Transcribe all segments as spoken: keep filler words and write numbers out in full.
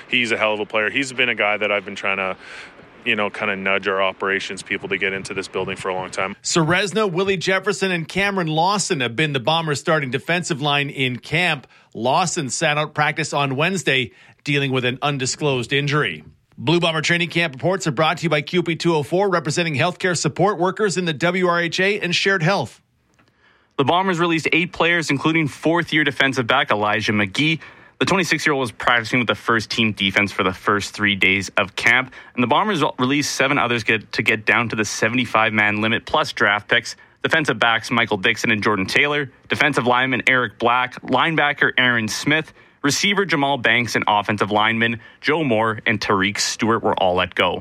he's a hell of a player. He's been a guy that I've been trying to, you know, kind of nudge our operations people to get into this building for a long time. Ceresno, Willie Jefferson, and Cameron Lawson have been the Bombers' starting defensive line in camp. Lawson sat out practice on Wednesday, dealing with an undisclosed injury. Blue Bomber training camp reports are brought to you by Q P two oh four, representing healthcare support workers in the W R H A and Shared Health. The Bombers released eight players, including fourth-year defensive back Elijah McGee. The twenty-six-year-old was practicing with the first-team defense for the first three days of camp, and the Bombers released seven others get, to get down to the seventy-five man limit, plus draft picks. Defensive backs Michael Dixon and Jordan Taylor, defensive lineman Eric Black, linebacker Aaron Smith, receiver Jamal Banks, and offensive lineman Joe Moore and Tariq Stewart were all let go.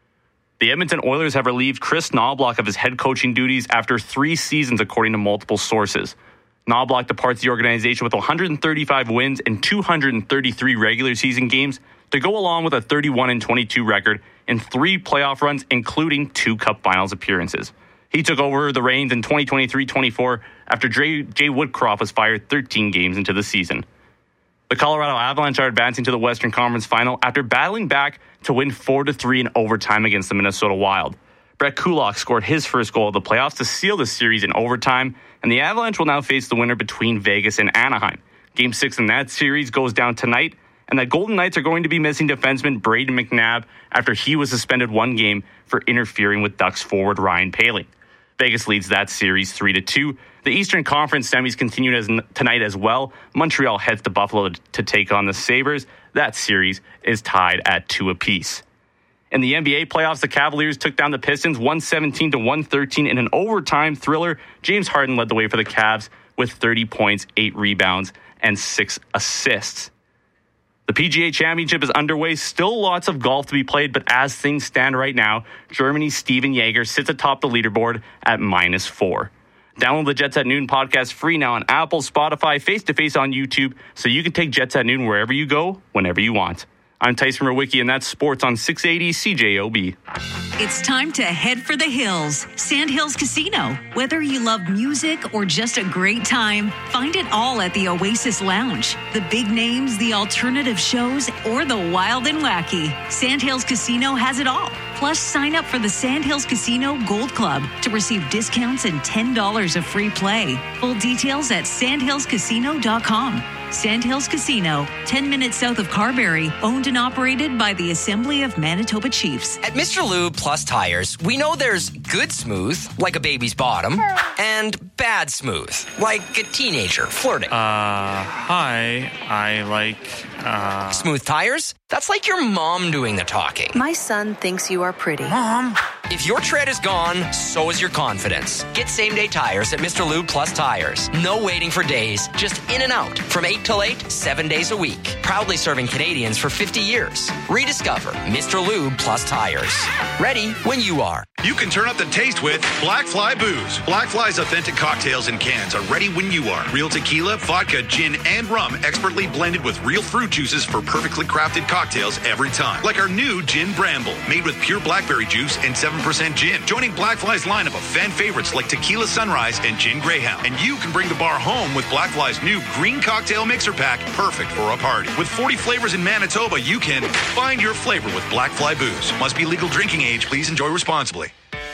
The Edmonton Oilers have relieved Chris Knobloch of his head coaching duties after three seasons, according to multiple sources. Knobloch departs the organization with one hundred thirty-five wins and two hundred thirty-three regular season games to go along with a thirty-one and twenty-two record in three playoff runs, including two Cup Finals appearances. He took over the reins in twenty twenty-three twenty-four after Jay, Jay Woodcroft was fired thirteen games into the season. The Colorado Avalanche are advancing to the Western Conference Final after battling back to win four to three in overtime against the Minnesota Wild. Brett Kulak scored his first goal of the playoffs to seal the series in overtime, and the Avalanche will now face the winner between Vegas and Anaheim. Game six in that series goes down tonight, and the Golden Knights are going to be missing defenseman Braden McNabb after he was suspended one game for interfering with Ducks forward Ryan Poehling. Vegas leads that series three to two. The Eastern Conference semis continue as n- tonight as well. Montreal heads to Buffalo to, to take on the Sabres. That series is tied at two apiece. In the N B A playoffs, the Cavaliers took down the Pistons one seventeen to one thirteen in an overtime thriller. James Harden led the way for the Cavs with thirty points, eight rebounds, and six assists. The P G A Championship is underway. Still lots of golf to be played, but as things stand right now, Germany's Steven Jaeger sits atop the leaderboard at minus four. Download the Jets at Noon podcast free now on Apple, Spotify, face-to-face on YouTube, so you can take Jets at Noon wherever you go, whenever you want. I'm Tyson Rowicki, and that's sports on six eighty C J O B. It's time to head for the hills. Sandhills Casino. Whether you love music or just a great time, find it all at the Oasis Lounge. The big names, the alternative shows, or the wild and wacky. Sandhills Casino has it all. Plus, sign up for the Sandhills Casino Gold Club to receive discounts and ten dollars of free play. Full details at sandhills casino dot com. Sandhills Casino, ten minutes south of Carberry, owned and operated by the Assembly of Manitoba Chiefs. At Mister Lube Plus Tires, we know there's good smooth, like a baby's bottom, and bad smooth, like a teenager flirting. Uh, hi, I like, uh... Smooth tires? That's like your mom doing the talking. My son thinks you are pretty. Mom! If your tread is gone, so is your confidence. Get same-day tires at Mister Lube Plus Tires. No waiting for days, just in and out. From eight till eight, seven days a week. Proudly serving Canadians for fifty years. Rediscover Mister Lube Plus Tires. Ready when you are. You can turn up the taste with Black Fly Booze. Black Fly's authentic cocktails and cans are ready when you are. Real tequila, vodka, gin, and rum expertly blended with real fruit juices for perfectly crafted cocktails every time. Like our new Gin Bramble, made with pure blackberry juice and seven percent gin. Joining Black Fly's lineup of fan favorites like Tequila Sunrise and Gin Greyhound. And you can bring the bar home with Black Fly's new Green Cocktail Mixer Pack, perfect for a party. With forty flavors in Manitoba, you can find your flavor with Black Fly Booze. Must be legal drinking age. Please enjoy responsibly.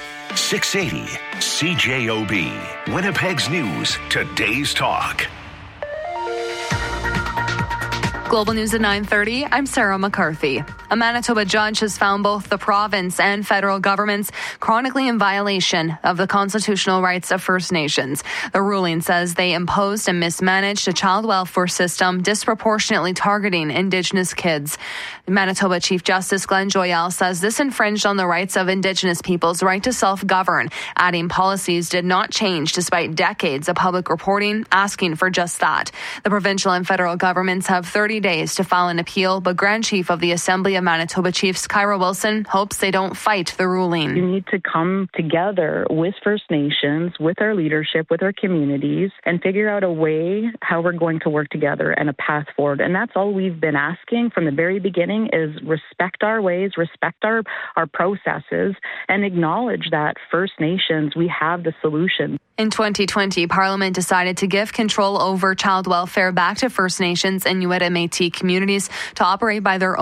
six eighty C J O B, Winnipeg's News, today's talk. Global News at nine thirty, I'm Sarah McCarthy. A Manitoba judge has found both the province and federal governments chronically in violation of the constitutional rights of First Nations. The ruling says they imposed and mismanaged a child welfare system disproportionately targeting Indigenous kids. Manitoba Chief Justice Glenn Joyal says this infringed on the rights of Indigenous people's right to self-govern, adding policies did not change despite decades of public reporting asking for just that. The provincial and federal governments have thirty days to file an appeal, but Grand Chief of the Assembly of Manitoba Chiefs, Kyra Wilson, hopes they don't fight the ruling. You need to come together with First Nations, with our leadership, with our communities, and figure out a way how we're going to work together and a path forward. And that's all we've been asking from the very beginning is respect our ways, respect our, our processes, and acknowledge that First Nations, we have the solution. In twenty twenty, Parliament decided to give control over child welfare back to First Nations, Inuit and Métis communities to operate by their own